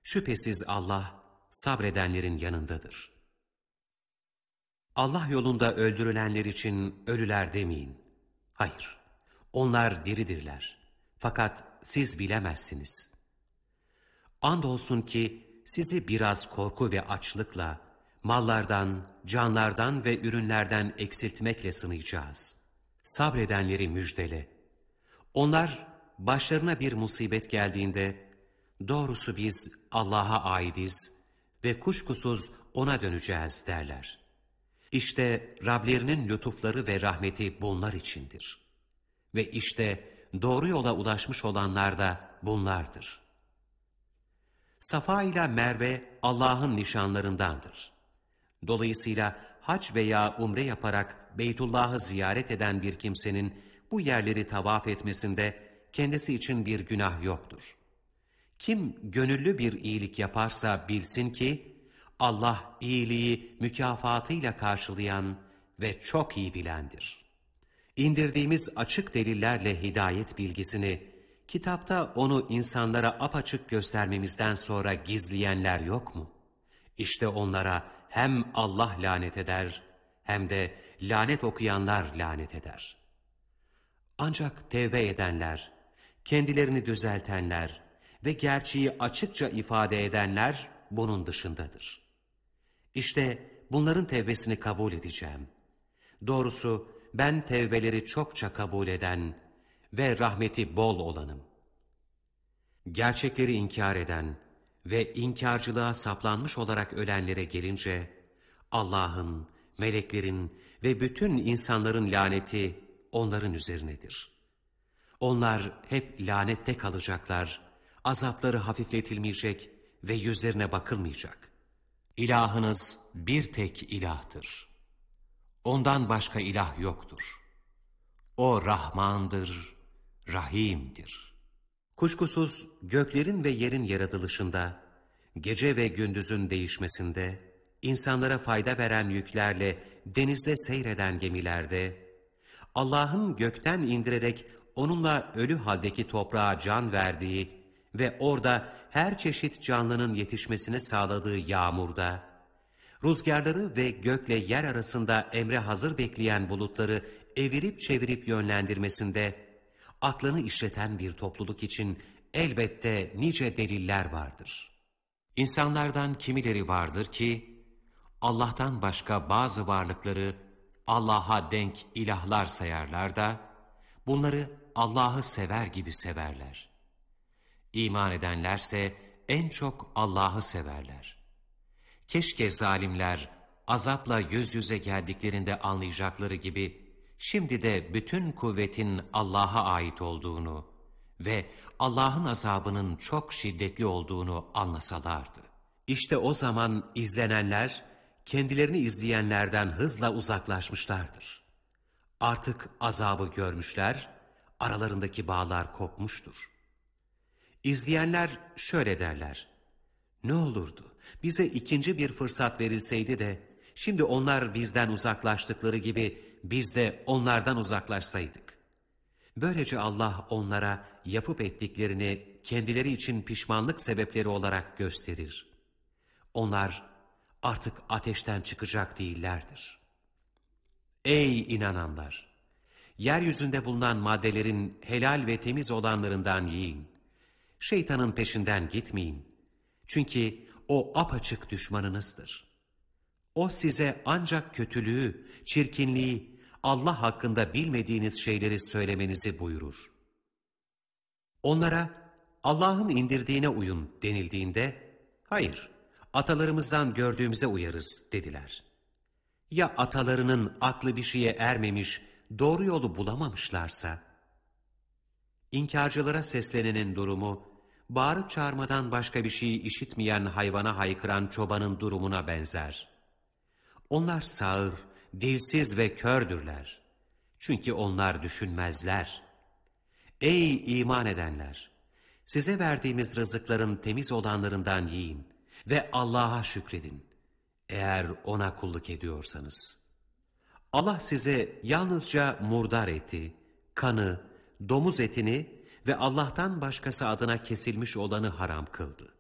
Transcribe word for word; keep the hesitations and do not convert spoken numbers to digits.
Şüphesiz Allah sabredenlerin yanındadır. Allah yolunda öldürülenler için ölüler demeyin. Hayır, onlar diridirler. Fakat siz bilemezsiniz. Andolsun ki sizi biraz korku ve açlıkla, mallardan, canlardan ve ürünlerden eksiltmekle sınayacağız. Sabredenleri müjdele. Onlar başlarına bir musibet geldiğinde, doğrusu biz Allah'a aidiz ve kuşkusuz O'na döneceğiz derler. İşte Rablerinin lütufları ve rahmeti bunlar içindir. Ve işte doğru yola ulaşmış olanlar da bunlardır. Safa ile Merve Allah'ın nişanlarındandır. Dolayısıyla hac veya umre yaparak Beytullah'ı ziyaret eden bir kimsenin bu yerleri tavaf etmesinde kendisi için bir günah yoktur. Kim gönüllü bir iyilik yaparsa bilsin ki Allah iyiliği mükafatıyla karşılayan ve çok iyi bilendir. İndirdiğimiz açık delillerle hidayet bilgisini, kitapta onu insanlara apaçık göstermemizden sonra gizleyenler yok mu? İşte onlara hem Allah lanet eder, hem de lanet okuyanlar lanet eder. Ancak tevbe edenler, kendilerini düzeltenler ve gerçeği açıkça ifade edenler bunun dışındadır. İşte bunların tevbesini kabul edeceğim. Doğrusu ben tevbeleri çokça kabul eden ve rahmeti bol olanım. Gerçekleri inkar eden ve inkarcılığa saplanmış olarak ölenlere gelince, Allah'ın, meleklerin ve bütün insanların laneti onların üzerinedir. Onlar hep lanette kalacaklar, azapları hafifletilmeyecek ve yüzlerine bakılmayacak. İlahınız bir tek ilahtır. Ondan başka ilah yoktur. O Rahmandır, Rahim'dir. Kuşkusuz göklerin ve yerin yaratılışında, gece ve gündüzün değişmesinde, insanlara fayda veren yüklerle denizde seyreden gemilerde, Allah'ın gökten indirerek onunla ölü haldeki toprağa can verdiği ve orada her çeşit canlının yetişmesini sağladığı yağmurda, rüzgarları ve gökle yer arasında emre hazır bekleyen bulutları evirip çevirip yönlendirmesinde, aklını işleten bir topluluk için elbette nice deliller vardır. İnsanlardan kimileri vardır ki, Allah'tan başka bazı varlıkları Allah'a denk ilahlar sayarlar da, bunları Allah'ı sever gibi severler. İman edenlerse en çok Allah'ı severler. Keşke zalimler azapla yüz yüze geldiklerinde anlayacakları gibi, şimdi de bütün kuvvetin Allah'a ait olduğunu ve Allah'ın azabının çok şiddetli olduğunu anlasalardı. İşte o zaman izlenenler, kendilerini izleyenlerden hızla uzaklaşmışlardır. Artık azabı görmüşler, aralarındaki bağlar kopmuştur. İzleyenler şöyle derler: ne olurdu, bize ikinci bir fırsat verilseydi de, şimdi onlar bizden uzaklaştıkları gibi biz de onlardan uzaklaşsaydık. Böylece Allah onlara yapıp ettiklerini kendileri için pişmanlık sebepleri olarak gösterir. Onlar artık ateşten çıkacak değillerdir. Ey inananlar! Yeryüzünde bulunan maddelerin helal ve temiz olanlarından yiyin. Şeytanın peşinden gitmeyin. Çünkü o apaçık düşmanınızdır. O size ancak kötülüğü, çirkinliği, Allah hakkında bilmediğiniz şeyleri söylemenizi buyurur. Onlara Allah'ın indirdiğine uyun denildiğinde, hayır, atalarımızdan gördüğümüze uyarız dediler. Ya atalarının aklı bir şeye ermemiş, doğru yolu bulamamışlarsa? İnkarcılara seslenenin durumu, bağırıp çağırmadan başka bir şeyi işitmeyen hayvana haykıran çobanın durumuna benzer. Onlar sağır, dilsiz ve kördürler. Çünkü onlar düşünmezler. Ey iman edenler! Size verdiğimiz rızıkların temiz olanlarından yiyin ve Allah'a şükredin, eğer O'na kulluk ediyorsanız. Allah size yalnızca murdar eti, kanı, domuz etini ve Allah'tan başkası adına kesilmiş olanı haram kıldı.